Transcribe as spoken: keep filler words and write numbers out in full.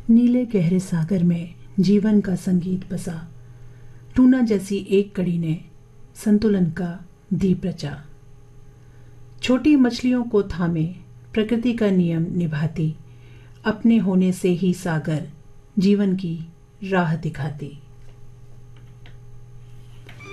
नीले गहरे सागर में जीवन का संगीत बसा, टूना जैसी एक कड़ी ने संतुलन का दीप रचा। छोटी मछलियों को थामे प्रकृति का नियम निभाती, अपने होने से ही सागर जीवन की राह दिखाती।